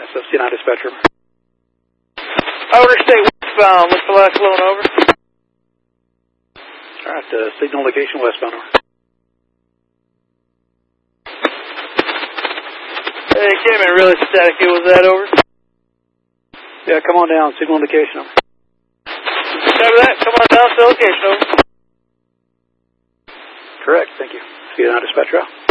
SFC9 dispatcher. Outer State westbound, what's the last loan, over? Alright, signal location westbound, over. Hey, it came in really staticky, was that, over? Yeah, come on down, signal indication, over. Copy that, come on down to location, over. Correct, thank you. See you now, dispatcher out.